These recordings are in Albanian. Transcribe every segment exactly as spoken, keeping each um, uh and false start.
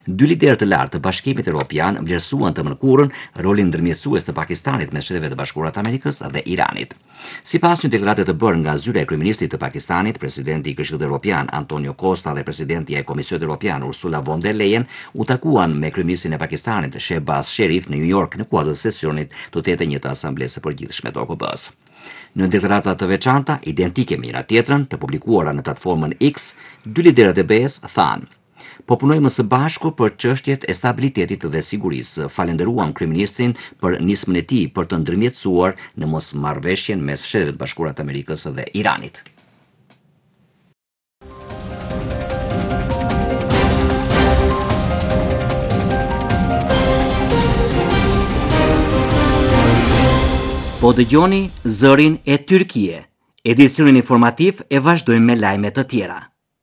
Dy liderët të lartë të Bashkimit Evropian vlerësuan të mërkurën rolin ndërmjetësues të Pakistanit mes Shtetet e Bashkuara të Amerikës dhe Iranit. Sipas një deklarate të bërë nga zyra e kryeministit të Pakistanit, presidenti i Këshillit Evropian Antonio Costa dhe presidenti i Komisionit Evropian Ursula von der Leyen u takuan me kryeministin e Pakistanit Shehbaz Sharif në New York në kuadër të sesionit të tetëdhjetë e njëjtë Asamblesë së Përgjithshme të O K B-s. Në deklarata të veçanta, identike me njëra tjetrën, të publikuara në platformën X, dy liderët e B E-s thanë: Po punojmë së bashku për çështjet e stabilitetit dhe sigurisë. Falenderuam kryeministrin për nismën e tij për të ndërmjetësuar në mosmarrveshjen mes Shtetit të Bashkuara të Amerikës dhe Iranit. Po dëgjoni zërin e Tyrkie. Edicionin informativ e vazhdojmë me lajme të tjera.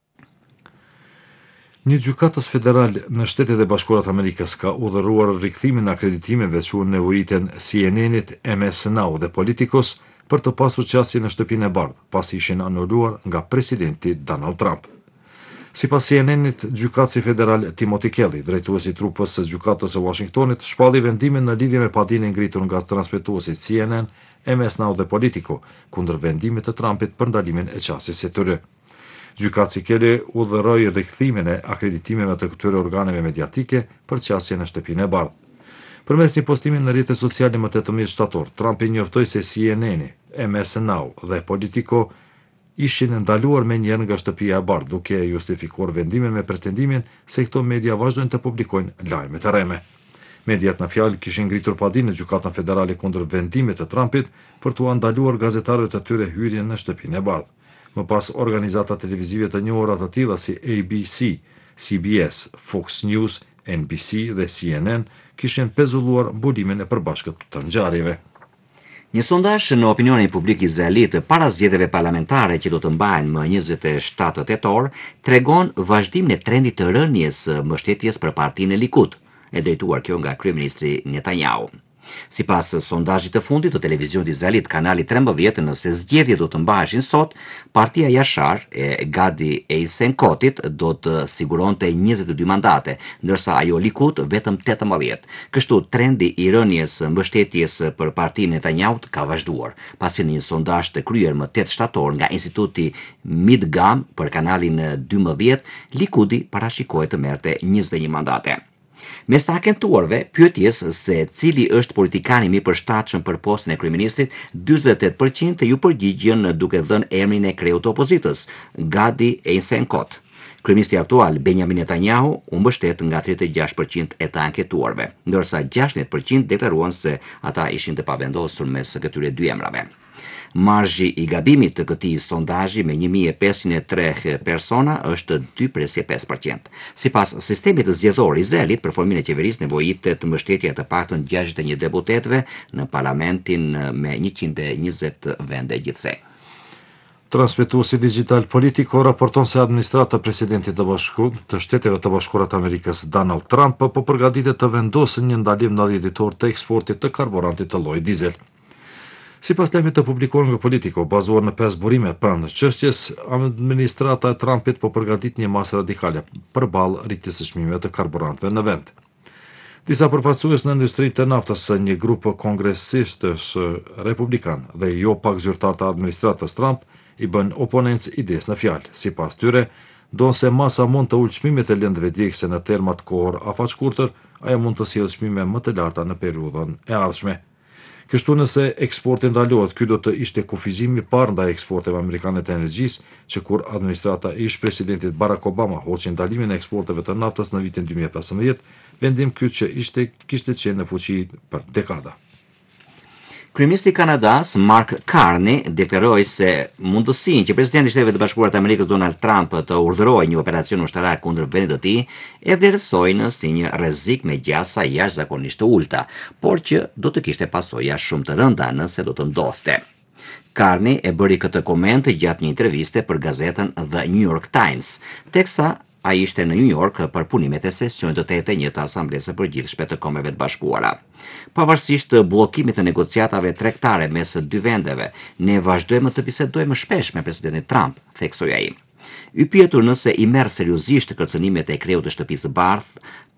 Një gjykatës federal në Shtetet e Bashkuara të Amerikës ka udhëruar rikthimin e akreditimeve që u nevojiten C N N-it, M S Now dhe Politikos për të pasur qasje në shtëpinë e bardhë, pasi ishin anuluar nga presidenti Donald Trump. Sipas C N N-it, gjykatësi federal Timothy Kelly, drejtuesi i trupës së gjykatës së Washingtonit, shpalli vendimin në lidhje me padinë ngritur nga transmetuesit C N N, M S Now dhe Politico kundër vendimit të Trumpit për ndalimin e qasjes së tyre. Gjykatësi Kelly udhëroi rikthimin e akreditimeve të këtyre organeve mediatike për qasje në shtëpinë e bardhë. Përmes një postimi në rrjetet sociale më tetëmbëdhjetë shtator, Trump i njoftoi se C N N, M S Now dhe Politico ishin ndaluar me njerë nga shtëpia e bardhë, duke e justifikuar vendimin me pretendimin se këto media vazhdojnë të publikojnë lajme të rreme. Mediat në fjalë kishin ngritur padinë në gjykatën federale kundër vendimit të Trumpit për t'u ndaluar gazetarëve të tyre hyrjen në shtëpinë e bardhë. Më pas, organizata televizive të njohura të tilla si A B C, C B S, Fox News, N B C dhe C N N kishin pezulluar mbulimin e përbashkët të ngjarjeve. Një sondazh në opinionin publik izraelit para zgjedhjeve parlamentare që do të mbahen më njëzet e shtatë tetor tregon vazhdimin e trendit të rënies së mbështetjes për partinë e Likud, e drejtuar kjo nga kryeministri Netanyahu. Sipas sondazhit të fundit të televizionit izraelit kanali trembëdhjetë, nëse zgjedhjet do të mbaheshin sot, partia Yashar e Gadi Eisenkotit do të siguronte njëzet e dy mandate, ndërsa ajo Likud vetëm tetëmbëdhjetë. Kështu trendi i rënies së mbështetjes për partinë Netanyahut ka vazhduar, pasi në një sondazh të kryer më tetë shtator nga Instituti Midgam për kanalin dymbëdhjetë, Likudi parashikohet të merrte njëzet e një mandate. Mes të akentuarve, pyetjes se cili është politikani më i përshtatshëm për postën e kryeministrit, dyzet e tetë përqind ju përgjigjen duke dhënë emrin e kreut të opozitës, Gadi Eisenkot. Kryeministri aktual Benjamin Netanyahu u mbështet nga tridhjetë e gjashtë përqind e të anketuarve, ndërsa gjashtëdhjetë përqind deklaruan se ata ishin të pavendosur mes këtyre dy emrave. Marzhi i gabimit të këtij sondazhi me një mijë e pesëqind e tre persona është dy presë e pesë përqind. Sipas sistemit të zgjedhor izraelit, për formimin e qeverisë nevojitet mbështetja të paktën gjashtëdhjetë e një deputetëve në parlamentin me njëqind e njëzet vende gjithsej. Transmetuesi digital Politico raporton se administrata e presidentit të bashkuar të Shteteve të Bashkuara të Amerikës Donald Trump po përgatitet të vendosë një ndalim nëntëdhjetë ditor të eksportit të karburantit të llojit dizel. Sipas lajmit të publikuar nga Politico, bazuar në pesë burime pranë çështjes, administrata e Trumpit po përgatit një masë radikale përballë rritjes së çmimeve të karburantëve në vend. Disa përfaqësues në industrinë të naftës së një grup kongresistësh republikan dhe jo pak zyrtar të administratës Trump i bën oponencë idesë në fjalë. Sipas tyre, donse masa mund të ulë çmimet e lëndëve djegëse në termat kohor afaqshkurtër, ajo mund të sjellë çmime më të larta në periudhën e ardhshme. Kështu nëse eksporti ndalohet, ky do të ishte kufizimi i parë ndaj eksporteve amerikane të energjisë, që kur administrata e ish-presidentit Barack Obama hoqi ndalimin e eksporteve të naftës në vitin dy mijë e pesëmbëdhjetë, vendim ky që ishte kishte qenë në fuqi për dekada. Kryeministri i Kanadas, Mark Carney, deklaroi se mundësinë që presidenti i Shtetit të Bashkuara të Amerikës Donald Trump të urdhërojë një operacion ushtarak kundër vendit të tij e vlerësojnë si një rrezik me gjasa jashtëzakonisht të ulta, por që do të kishte pasoja shumë të rënda nëse do të ndodhte. Carney e bëri këtë koment gjatë një interviste për gazetën The New York Times, teksa a ishte në New York për punimet e sesionit të tetëdhjetë e njëjtë Asamblesë së Përgjithshme të Kombeve të Bashkuara. Pavarësisht bllokimit të negociatave tregtare mes dy vendeve, ne vazhdojmë të bisedojmë shpesh me presidentin Trump, theksoi ai. Y pyetur nëse i merr seriozisht kërcënimet e kreut të shtëpisë së bardhë,